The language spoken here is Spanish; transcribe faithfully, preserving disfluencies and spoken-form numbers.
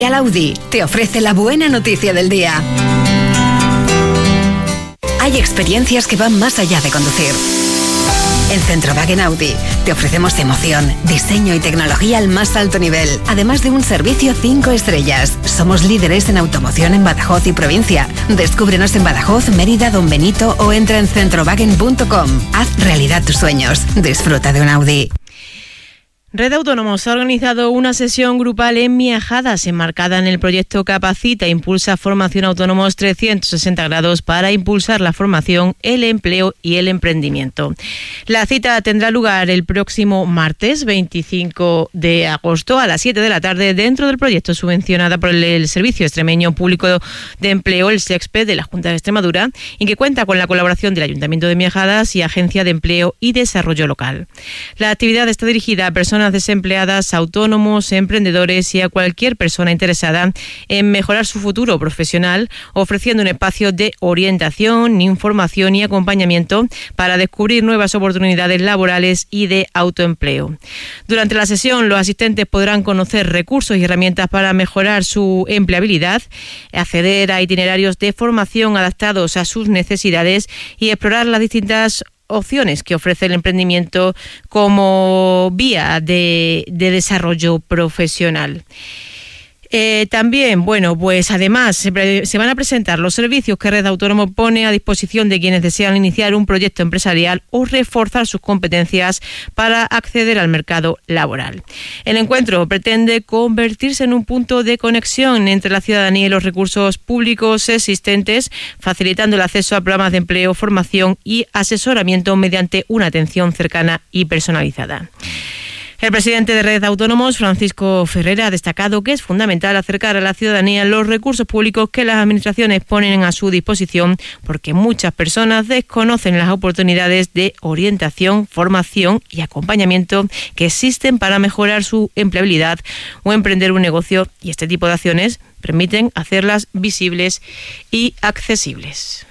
Al Audi te ofrece la buena noticia del día. Hay experiencias que van más allá de conducir. En Centrowagen Audi te ofrecemos emoción, diseño y tecnología al más alto nivel, además de un servicio cinco estrellas. Somos líderes en automoción en Badajoz y provincia. Descúbrenos en Badajoz, Mérida, Don Benito o entra en centrowagen punto com. Haz realidad tus sueños. Disfruta de un Audi. Red Autónomos ha organizado una sesión grupal en Miajadas, enmarcada en el proyecto Capacita, Impulsa Formación Autónomos trescientos sesenta grados para impulsar la formación, el empleo y el emprendimiento. La cita tendrá lugar el próximo martes veinticinco de agosto a las siete de la tarde dentro del proyecto subvencionada por el Servicio Extremeño Público de Empleo, el SEXPE, de la Junta de Extremadura, y que cuenta con la colaboración del Ayuntamiento de Miajadas y Agencia de Empleo y Desarrollo Local. La actividad está dirigida a personas desempleadas, autónomos, emprendedores y a cualquier persona interesada en mejorar su futuro profesional, ofreciendo un espacio de orientación, información y acompañamiento para descubrir nuevas oportunidades laborales y de autoempleo. Durante la sesión, los asistentes podrán conocer recursos y herramientas para mejorar su empleabilidad, acceder a itinerarios de formación adaptados a sus necesidades y explorar las distintas opciones que ofrece el emprendimiento como vía de, de desarrollo profesional. Eh, también, bueno, pues además se, se van a presentar los servicios que Red Autónomo pone a disposición de quienes desean iniciar un proyecto empresarial o reforzar sus competencias para acceder al mercado laboral. El encuentro pretende convertirse en un punto de conexión entre la ciudadanía y los recursos públicos existentes, facilitando el acceso a programas de empleo, formación y asesoramiento mediante una atención cercana y personalizada. El presidente de Red Autónomos, Francisco Ferrera, ha destacado que es fundamental acercar a la ciudadanía los recursos públicos que las administraciones ponen a su disposición, porque muchas personas desconocen las oportunidades de orientación, formación y acompañamiento que existen para mejorar su empleabilidad o emprender un negocio, y este tipo de acciones permiten hacerlas visibles y accesibles.